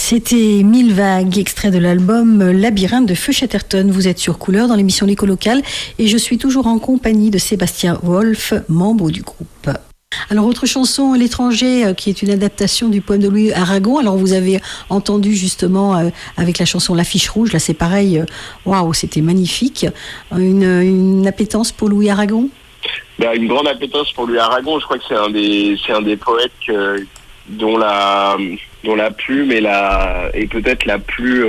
C'était Mille Vagues, extrait de l'album Labyrinthe de Feu Chatterton. Vous êtes sur Couleur dans l'émission L'écho locale et je suis toujours en compagnie de Sébastien Wolf, membre du groupe. Alors, autre chanson, L'étranger, qui est une adaptation du poème de Louis Aragon. Alors, vous avez entendu justement avec la chanson L'Affiche Rouge, là c'est pareil, waouh, c'était magnifique. Une appétence pour Louis Aragon? Une grande appétence pour Louis Aragon. Je crois que c'est un des poètes dont la plume est peut-être la plus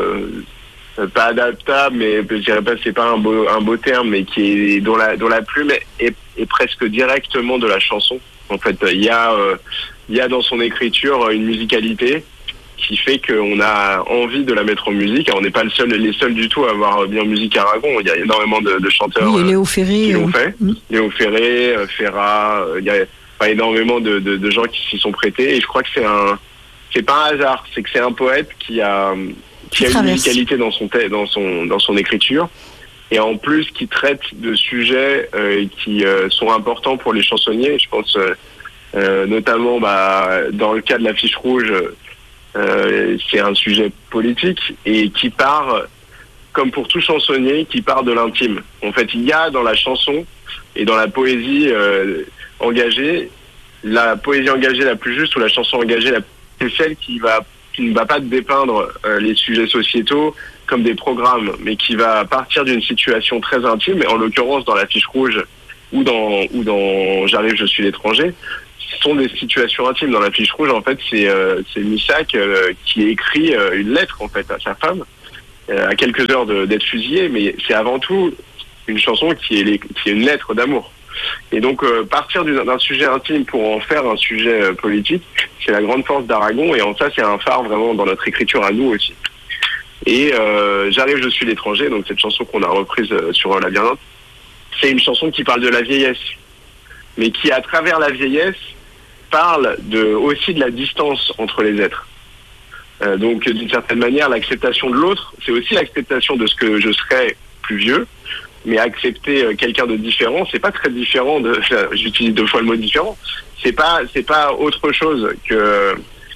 pas adaptable, mais je dirais pas, c'est pas un beau terme, mais dont la plume est presque directement de la chanson. En fait, il y a dans son écriture une musicalité qui fait qu'on a envie de la mettre en musique. Alors, on n'est pas les seuls du tout à avoir mis en musique Aragon. Il y a énormément de chanteurs Léo Ferré, qui l'ont fait. Léo Ferré, Ferrat, il y a énormément de gens qui s'y sont prêtés. Et je crois que c'est pas un hasard, c'est que c'est un poète qui a une musicalité dans son écriture, et en plus qui traite de sujets qui sont importants pour les chansonniers. Je pense notamment dans le cas de L'Affiche Rouge, c'est un sujet politique et qui part, comme pour tout chansonnier, qui part de l'intime. En fait, il y a dans la chanson et dans la poésie engagée, la poésie engagée la plus juste, ou la chanson engagée c'est celle qui ne va pas dépeindre les sujets sociétaux comme des programmes, mais qui va partir d'une situation très intime. Et en l'occurrence, dans L'Affiche Rouge ou dans J'arrive, je suis l'étranger, ce sont des situations intimes. Dans L'Affiche Rouge, en fait, c'est Missak qui écrit une lettre en fait à sa femme à quelques heures d'être fusillé, mais c'est avant tout une chanson qui est une lettre d'amour. Et donc partir d'un sujet intime pour en faire un sujet politique, c'est la grande force d'Aragon, et en ça c'est un phare vraiment dans notre écriture à nous aussi. Et J'arrive, je suis l'étranger, donc cette chanson qu'on a reprise sur Labyrinthe, c'est une chanson qui parle de la vieillesse, mais qui à travers la vieillesse parle aussi de la distance entre les êtres. Donc d'une certaine manière, l'acceptation de l'autre, c'est aussi l'acceptation de ce que je serai plus vieux. Mais accepter quelqu'un de différent, c'est pas très différent j'utilise 2 fois le mot différent. C'est pas autre chose que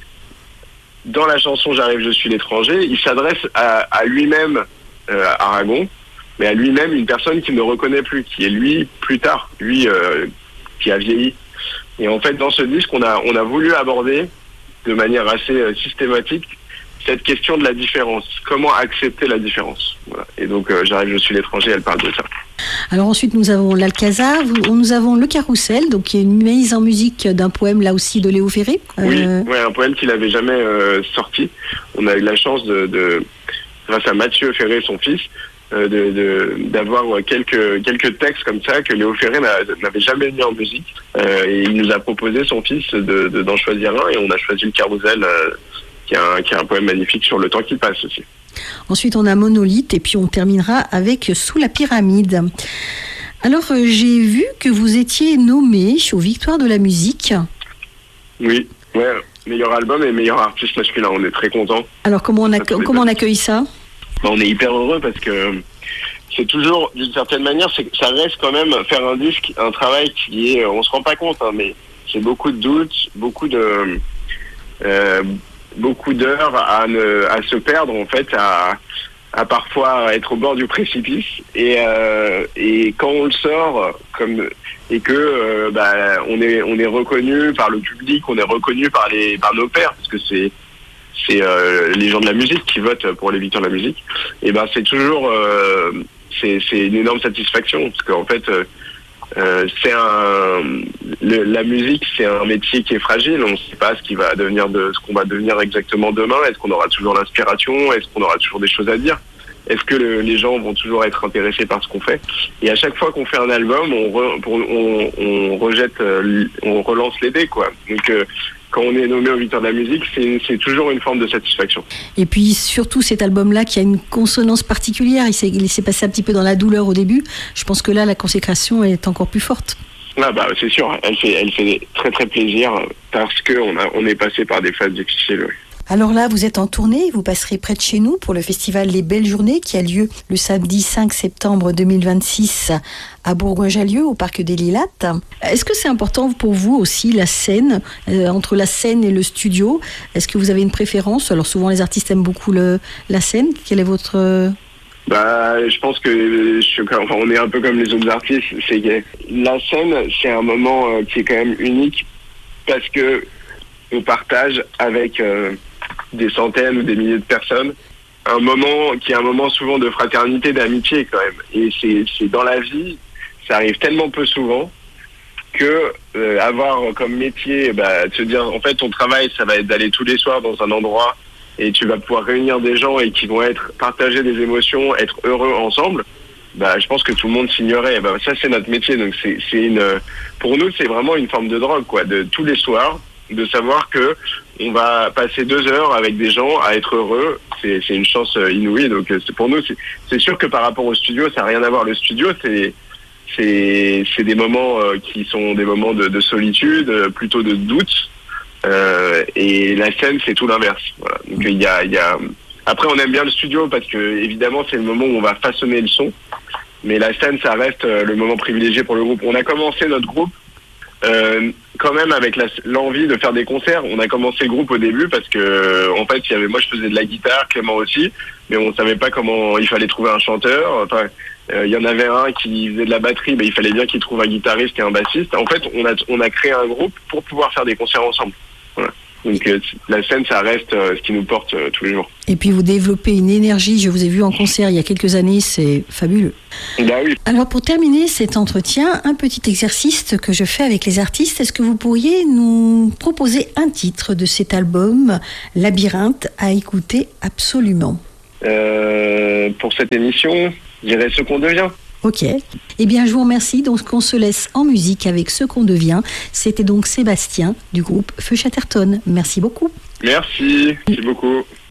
dans la chanson J'arrive, je suis l'étranger. Il s'adresse à lui-même, Aragon, mais à lui-même une personne qu'il ne reconnaît plus, qui est lui plus tard, lui qui a vieilli. Et en fait, dans ce disque, on a voulu aborder de manière assez systématique cette question de la différence. Comment accepter la différence? Voilà. Et donc, J'arrive, je suis l'étranger, elle parle de ça. Alors ensuite, nous avons l'Alcazar, nous avons Le Carrousel, donc qui est une mise en musique d'un poème, là aussi, de Léo Ferré. Oui, un poème qu'il n'avait jamais sorti. On a eu la chance grâce à Mathieu Ferré, son fils, d'avoir quelques textes comme ça que Léo Ferré n'avait jamais mis en musique. Et il nous a proposé, son fils, d'en choisir un, et on a choisi Le Carrousel, qui est un poème magnifique sur le temps qui passe aussi. Ensuite, on a Monolithe, et puis on terminera avec Sous la pyramide. Alors, j'ai vu que vous étiez nommé aux Victoires de la musique. Oui, meilleur album et meilleur artiste masculin, on est très contents. Alors, comment on accueille ça? On est hyper heureux parce que c'est toujours, d'une certaine manière, ça reste quand même faire un disque, un travail qui est, on se rend pas compte, mais c'est beaucoup de doutes, beaucoup d'heures à se perdre, en fait, à parfois être au bord du précipice, et quand on le sort et que on est reconnu par le public, on est reconnu par nos pairs, parce que c'est les gens de la musique qui votent pour les victoires de la musique, et c'est toujours c'est une énorme satisfaction, parce qu'en fait la musique, c'est un métier qui est fragile. On ne sait pas ce qu'on va devenir exactement demain. Est-ce qu'on aura toujours l'inspiration? Est-ce qu'on aura toujours des choses à dire? Est-ce que les gens vont toujours être intéressés par ce qu'on fait? Et à chaque fois qu'on fait un album, on relance les dés, quoi. Donc quand on est nommé au Victoires de la musique, c'est toujours une forme de satisfaction. Et puis surtout cet album-là qui a une consonance particulière, il s'est passé un petit peu dans la douleur au début. Je pense que là, la consécration est encore plus forte. C'est sûr, elle fait très très plaisir parce qu'on est passé par des phases difficiles. Oui. Alors là, vous êtes en tournée, vous passerez près de chez nous pour le festival Les Belles Journées qui a lieu le samedi 5 septembre 2026 à Bourgoin-Jallieu au Parc des Lilas. Est-ce que c'est important pour vous aussi la scène, entre la scène et le studio? Est-ce que vous avez une préférence? Alors souvent les artistes aiment beaucoup la scène. Quel est votre... Je pense que on est un peu comme les autres artistes. C'est que la scène, c'est un moment qui est quand même unique parce que on partage avec des centaines ou des milliers de personnes un moment qui est un moment souvent de fraternité, d'amitié quand même. Et c'est dans la vie, ça arrive tellement peu souvent que avoir comme métier, de se dire en fait ton travail, ça va être d'aller tous les soirs dans un endroit et tu vas pouvoir réunir des gens et qui vont partager des émotions, être heureux ensemble. Je pense que tout le monde s'ignorait. Ça c'est notre métier, donc pour nous c'est vraiment une forme de drogue quoi, de tous les soirs, de savoir que on va passer 2 heures avec des gens à être heureux. C'est une chance inouïe. Donc pour nous c'est sûr que par rapport au studio ça n'a rien à voir. Le studio c'est des moments qui sont des moments de solitude, plutôt de doute. Et la scène c'est tout l'inverse. Voilà. Donc il y a après on aime bien le studio parce que évidemment c'est le moment où on va façonner le son, mais la scène ça reste le moment privilégié pour le groupe. On a commencé notre groupe quand même avec l'envie de faire des concerts. On a commencé le groupe au début parce que en fait moi je faisais de la guitare, Clément aussi, mais on savait pas comment il fallait trouver un chanteur. Enfin il y en avait un qui faisait de la batterie, il fallait bien qu'il trouve un guitariste et un bassiste. En fait on a créé un groupe pour pouvoir faire des concerts ensemble. Voilà. Donc la scène, ça reste ce qui nous porte tous les jours. Et puis vous développez une énergie, je vous ai vu en concert il y a quelques années, c'est fabuleux. Oui. Alors pour terminer cet entretien, un petit exercice que je fais avec les artistes, est-ce que vous pourriez nous proposer un titre de cet album, Labyrinthe, à écouter absolument? Pour cette émission, je dirais Ce qu'on devient. Ok. Eh bien, je vous remercie. Donc, on se laisse en musique avec Ce qu'on devient. C'était donc Sébastien du groupe Feu Chatterton. Merci beaucoup. Merci beaucoup.